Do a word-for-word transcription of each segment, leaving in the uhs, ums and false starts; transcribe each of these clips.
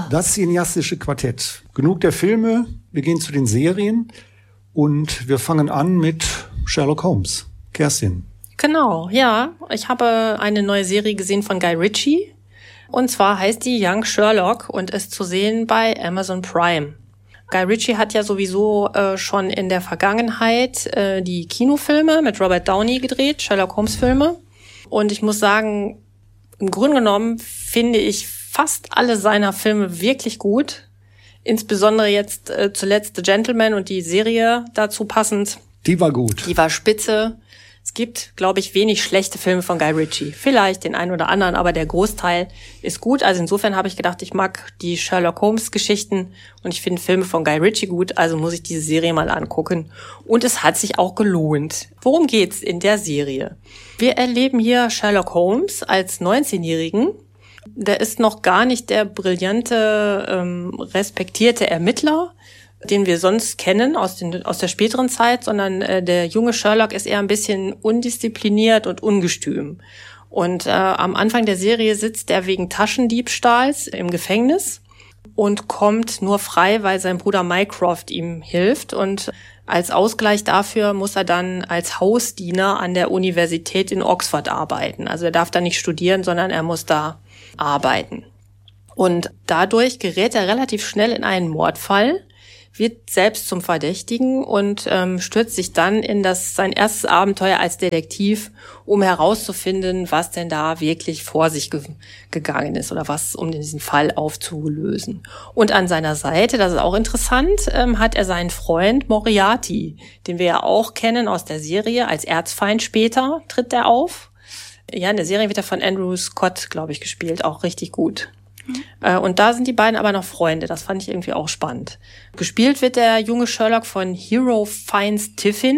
Das cineastische Quartett. Genug der Filme, wir gehen zu den Serien und wir fangen an mit Sherlock Holmes. Kerstin. Genau, ja. Ich habe eine neue Serie gesehen von Guy Ritchie. Und zwar heißt die Young Sherlock und ist zu sehen bei Amazon Prime. Guy Ritchie hat ja sowieso äh, schon in der Vergangenheit äh, die Kinofilme mit Robert Downey gedreht, Sherlock Holmes Filme. Und ich muss sagen, im Grunde genommen finde ich fast alle seiner Filme wirklich gut. Insbesondere jetzt äh, zuletzt The Gentleman und die Serie dazu passend. Die war gut. Die war spitze. Es gibt, glaube ich, wenig schlechte Filme von Guy Ritchie. Vielleicht den einen oder anderen, aber der Großteil ist gut. Also insofern habe ich gedacht, ich mag die Sherlock Holmes Geschichten und ich finde Filme von Guy Ritchie gut, also muss ich diese Serie mal angucken. Und es hat sich auch gelohnt. Worum geht's in der Serie? Wir erleben hier Sherlock Holmes als neunzehnjährigen. Der ist noch gar nicht der brillante, ähm, respektierte Ermittler, den wir sonst kennen aus, den, aus der späteren Zeit, sondern äh, der junge Sherlock ist eher ein bisschen undiszipliniert und ungestüm. Und äh, am Anfang der Serie sitzt er wegen Taschendiebstahls im Gefängnis und kommt nur frei, weil sein Bruder Mycroft ihm hilft. Und als Ausgleich dafür muss er dann als Hausdiener an der Universität in Oxford arbeiten. Also er darf da nicht studieren, sondern er muss da arbeiten. Und dadurch gerät er relativ schnell in einen Mordfall, wird selbst zum Verdächtigen und ähm, stürzt sich dann in das sein erstes Abenteuer als Detektiv, um herauszufinden, was denn da wirklich vor sich ge- gegangen ist oder was, um diesen Fall aufzulösen. Und an seiner Seite, das ist auch interessant, ähm, hat er seinen Freund Moriarty, den wir ja auch kennen aus der Serie, als Erzfeind später tritt er auf. Ja, in der Serie wird er von Andrew Scott, glaube ich, gespielt, auch richtig gut. Mhm. Und da sind die beiden aber noch Freunde. Das fand ich irgendwie auch spannend. Gespielt wird der junge Sherlock von Hero Fiennes Tiffin.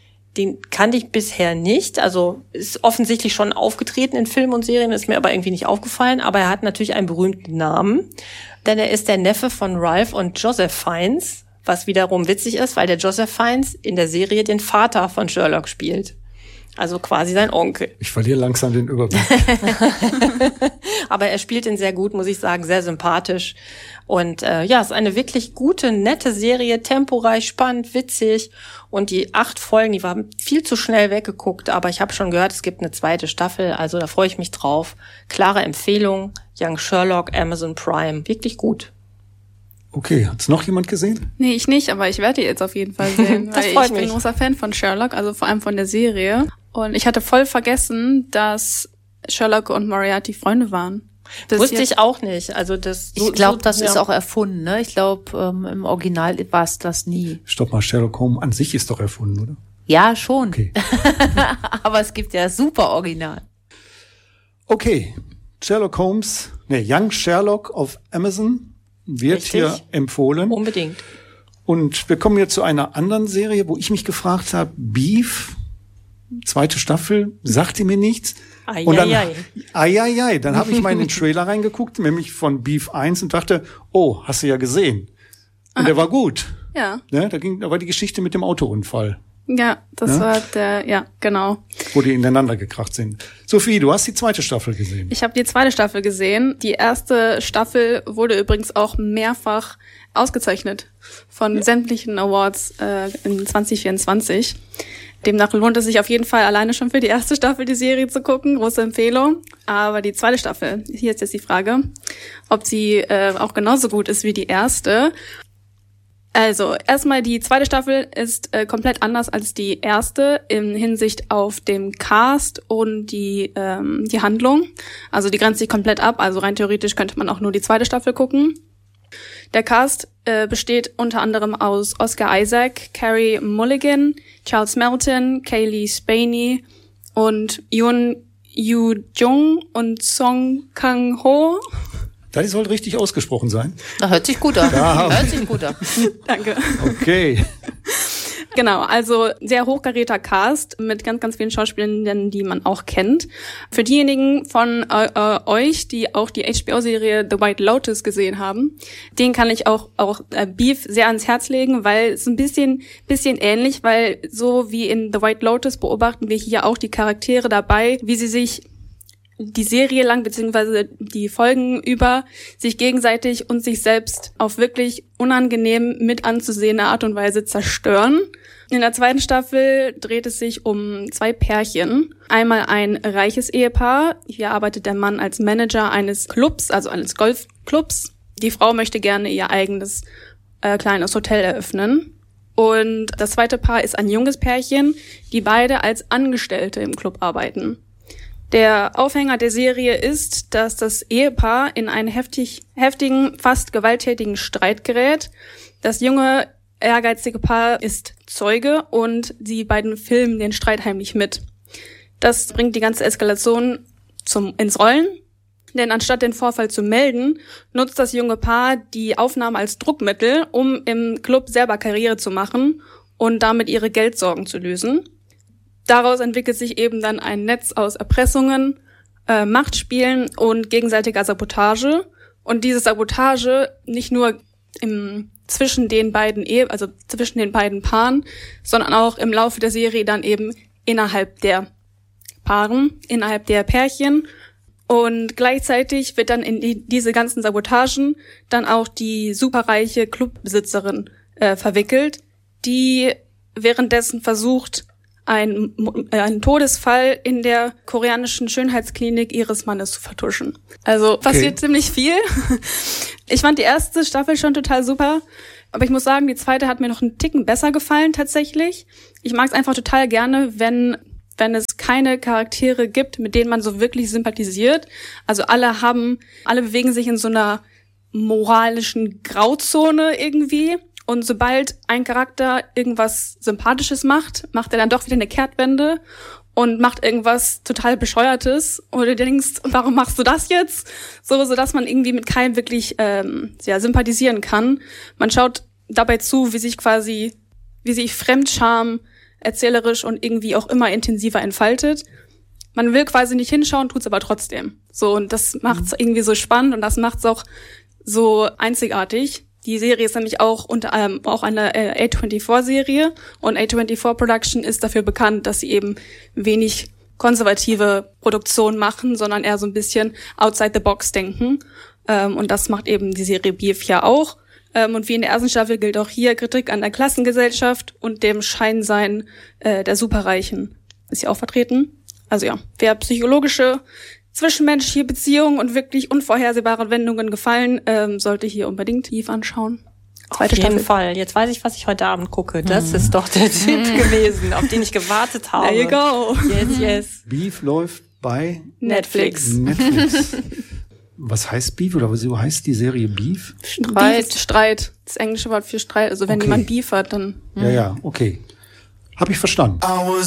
Den kannte ich bisher nicht. Also ist offensichtlich schon aufgetreten in Filmen und Serien, ist mir aber irgendwie nicht aufgefallen. Aber er hat natürlich einen berühmten Namen. Denn er ist der Neffe von Ralph und Joseph Fiennes. Was wiederum witzig ist, weil der Joseph Fiennes in der Serie den Vater von Sherlock spielt. Also quasi sein Onkel. Ich verliere langsam den Überblick. Aber er spielt ihn sehr gut, muss ich sagen, sehr sympathisch. Und äh, ja, es ist eine wirklich gute, nette Serie, temporeich, spannend, witzig. Und die acht Folgen, die waren viel zu schnell weggeguckt. Aber ich habe schon gehört, es gibt eine zweite Staffel. Also da freue ich mich drauf. Klare Empfehlung, Young Sherlock, Amazon Prime. Wirklich gut. Okay, hat's noch jemand gesehen? Nee, ich nicht, aber ich werde die jetzt auf jeden Fall sehen. Das weil freut ich mich. bin ein großer Fan von Sherlock, also vor allem von der Serie. Und ich hatte voll vergessen, dass Sherlock und Moriarty Freunde waren. Das Wusste ich auch nicht. Also das. So, Ich glaube, so, das ja. ist auch erfunden, ne? Ich glaube, ähm, im Original war es das nie. Stopp mal, Sherlock Holmes an sich ist doch erfunden, oder? Ja, schon. Okay. Aber es gibt ja super Original. Okay, Sherlock Holmes, nee, Young Sherlock auf Amazon wird Richtig. hier empfohlen. Unbedingt. Und wir kommen jetzt zu einer anderen Serie, wo ich mich gefragt habe, Beef, zweite Staffel, sagte mir nichts. Ai, und dann, ai, ai, ai, ai, dann habe ich mal in den Trailer reingeguckt, nämlich von Beef eins und dachte, oh, hast du ja gesehen. Und der war gut. Ja, Ne? Da ging, da war die Geschichte mit dem Autounfall, ja, das Ja? war der, ja, genau. wo die ineinander gekracht sind. Sophie, du hast die zweite Staffel gesehen. Ich habe die zweite Staffel gesehen. Die erste Staffel wurde übrigens auch mehrfach ausgezeichnet von sämtlichen Awards äh, in zwanzig vierundzwanzig. Demnach lohnt es sich auf jeden Fall alleine schon für die erste Staffel die Serie zu gucken. Große Empfehlung. Aber die zweite Staffel, hier ist jetzt die Frage, ob sie äh, auch genauso gut ist wie die erste. Also, erstmal die zweite Staffel ist äh, komplett anders als die erste in Hinsicht auf dem Cast und die ähm, die Handlung. Also die grenzt sich komplett ab. Also rein theoretisch könnte man auch nur die zweite Staffel gucken. Der Cast äh, besteht unter anderem aus Oscar Isaac, Carey Mulligan, Charles Melton, Kaylee Spaney und Yoon Yoo-jung und Song Kang-ho. Das soll richtig ausgesprochen sein. Das hört sich gut an. Ja. Hört sich gut an. Danke. Okay. Genau, also sehr hochkaräter Cast mit ganz, ganz vielen Schauspielern, die man auch kennt. Für diejenigen von äh, äh, euch, die auch die H B O-Serie The White Lotus gesehen haben, den kann ich auch auch äh, Beef sehr ans Herz legen, weil es ein bisschen bisschen ähnlich, weil so wie in The White Lotus beobachten wir hier auch die Charaktere dabei, wie sie sich die Serie lang beziehungsweise die Folgen über sich gegenseitig und sich selbst auf wirklich unangenehm mit anzusehende Art und Weise zerstören. In der zweiten Staffel dreht es sich um zwei Pärchen. Einmal ein reiches Ehepaar. Hier arbeitet der Mann als Manager eines Clubs, also eines Golfclubs. Die Frau möchte gerne ihr eigenes äh, kleines Hotel eröffnen. Und das zweite Paar ist ein junges Pärchen, die beide als Angestellte im Club arbeiten. Der Aufhänger der Serie ist, dass das Ehepaar in einen heftig, heftigen, fast gewalttätigen Streit gerät. Das junge, ehrgeizige Paar ist Zeuge und die beiden filmen den Streit heimlich mit. Das bringt die ganze Eskalation zum ins Rollen. Denn anstatt den Vorfall zu melden, nutzt das junge Paar die Aufnahme als Druckmittel, um im Club selber Karriere zu machen und damit ihre Geldsorgen zu lösen. Daraus entwickelt sich eben dann ein Netz aus Erpressungen, äh, Machtspielen und gegenseitiger Sabotage. Und diese Sabotage nicht nur im, zwischen den beiden Ehe, also zwischen den beiden Paaren, sondern auch im Laufe der Serie dann eben innerhalb der Paaren, innerhalb der Pärchen. Und gleichzeitig wird dann in die, diese ganzen Sabotagen dann auch die superreiche Clubbesitzerin äh, verwickelt, die währenddessen versucht, einen, einen Todesfall in der koreanischen Schönheitsklinik ihres Mannes zu vertuschen. Also passiert okay. ziemlich viel. Ich fand die erste Staffel schon total super, aber ich muss sagen, die zweite hat mir noch einen Ticken besser gefallen tatsächlich. Ich mag es einfach total gerne, wenn wenn es keine Charaktere gibt, mit denen man so wirklich sympathisiert. Also alle haben, alle bewegen sich in so einer moralischen Grauzone irgendwie. Und sobald ein Charakter irgendwas Sympathisches macht, macht er dann doch wieder eine Kehrtwende und macht irgendwas total Bescheuertes. Oder du denkst, warum machst du das jetzt? So, so dass man irgendwie mit keinem wirklich ähm, ja, sympathisieren kann. Man schaut dabei zu, wie sich quasi, wie sich Fremdscham erzählerisch und irgendwie auch immer intensiver entfaltet. Man will quasi nicht hinschauen, tut's aber trotzdem. So, und das macht's irgendwie so spannend und das macht's auch so einzigartig. Die Serie ist nämlich auch unter anderem auch eine äh, A vierundzwanzig-Serie und A vierundzwanzig Production ist dafür bekannt, dass sie eben wenig konservative Produktionen machen, sondern eher so ein bisschen outside the box denken. Ähm, und das macht eben die Serie Beef ja auch. Und wie in der ersten Staffel gilt auch hier Kritik an der Klassengesellschaft und dem Scheinsein äh, der Superreichen. Ist hier auch vertreten. Also ja, wer psychologische, zwischenmenschliche Beziehungen und wirklich unvorhersehbare Wendungen gefallen, ähm, sollte hier unbedingt Beef anschauen. Zweite auf jeden Staffel. Fall. Jetzt weiß ich, was ich heute Abend gucke. Das mm. ist doch der Tipp gewesen, auf den ich gewartet habe. There you go. Yes, yes. Beef läuft bei Netflix. Netflix. Was heißt Beef oder so heißt die Serie Beef? Streit. Beef, Streit. Das englische Wort für Streit. Also wenn okay. jemand Beef hat, dann... Ja, ja, okay. Hab ich verstanden.